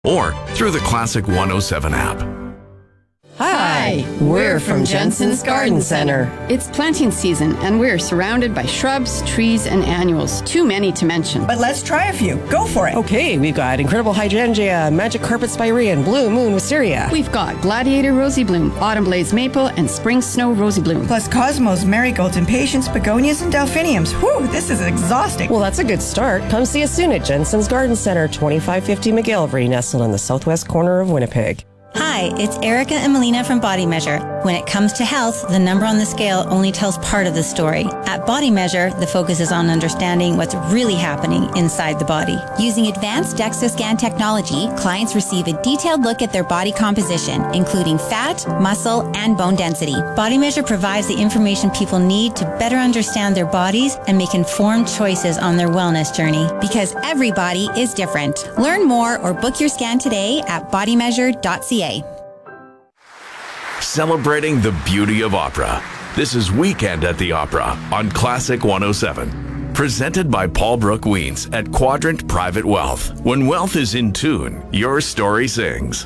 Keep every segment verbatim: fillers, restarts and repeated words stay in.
or through the Classic one oh seven app. Hi, we're from Jensen's Garden Center. It's planting season, and we're surrounded by shrubs, trees, and annuals, too many to mention. But let's try a few. Go for it. Okay, we've got Incredible Hydrangea, Magic Carpet Spirea, Blue Moon Wisteria. We've got Gladiator Rosy Bloom, Autumn Blaze Maple, and Spring Snow Rosy Bloom. Plus Cosmos, Marigolds, Impatiens, Begonias, and Delphiniums. Whew, this is exhausting. Well, that's a good start. Come see us soon at Jensen's Garden Center, twenty-five fifty McGillivray, nestled in the southwest corner of Winnipeg. Hi, it's Erica and Melina from Body Measure. When it comes to health, the number on the scale only tells part of the story. At Body Measure, the focus is on understanding what's really happening inside the body. Using advanced DEXA scan technology, clients receive a detailed look at their body composition, including fat, muscle, and bone density. Body Measure provides the information people need to better understand their bodies and make informed choices on their wellness journey. Because every body is different. Learn more or book your scan today at body measure dot c a. Celebrating the beauty of opera. This is Weekend at the Opera on Classic one oh seven. Presented by Paul Brooke Weens at Quadrant Private Wealth. When wealth is in tune, your story sings.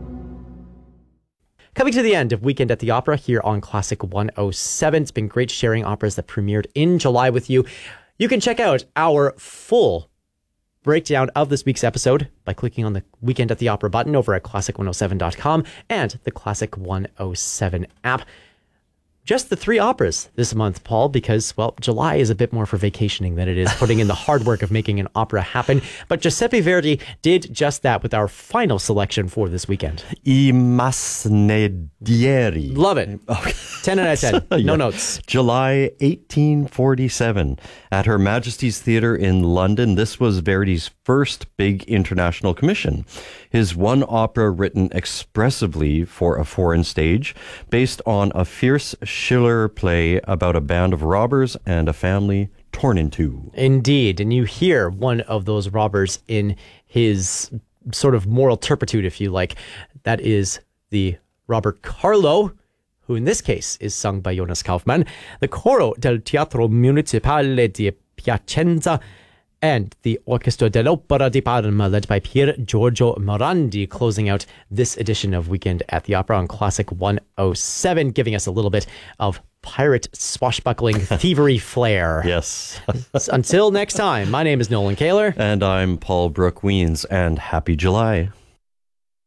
Coming to the end of Weekend at the Opera here on Classic one oh seven. It's been great sharing operas that premiered in July with you. You can check out our full breakdown of this week's episode by clicking on the Weekend at the Opera button over at classic one oh seven dot com and the Classic one oh seven app. Just the three operas this month, Paul, because, well, July is a bit more for vacationing than it is putting in the hard work of making an opera happen. But Giuseppe Verdi did just that with our final selection for this weekend. I Masnadieri. Love it. Okay. ten out of ten. No Yeah. notes. July eighteen forty-seven. At Her Majesty's Theatre in London, this was Verdi's first big international commission. His one opera written expressively for a foreign stage, based on a fierce Schiller play about a band of robbers and a family torn in two. Indeed. And you hear one of those robbers in his sort of moral turpitude, if you like. That is the robber Carlo, who in this case is sung by Jonas Kaufmann, the Coro del Teatro Municipale di Piacenza, and the Orchestra dell'Opera di Parma, led by Pier Giorgio Morandi, closing out this edition of Weekend at the Opera on Classic one oh seven, giving us a little bit of pirate swashbuckling thievery flair. Yes. Until next time, my name is Nolan Kaler. And I'm Paul Brooke Weens, and happy July.